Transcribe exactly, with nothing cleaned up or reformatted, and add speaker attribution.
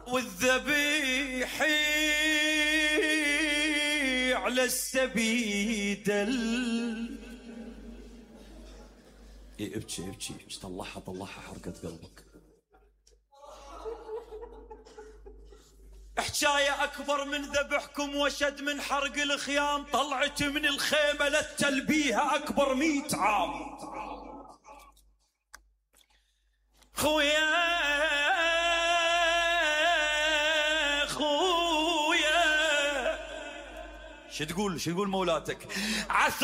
Speaker 1: والذبيح على السبيد ال... إيه ابكي ابكي ابكي طلعها طلعها حرقت قلبك. حكاية أكبر من ذبحكم وشد من حرق الخيام، طلعت من الخيمة للتلبيها أكبر ميت عام. خويا خويا شو تقول شو تقول مولاتك؟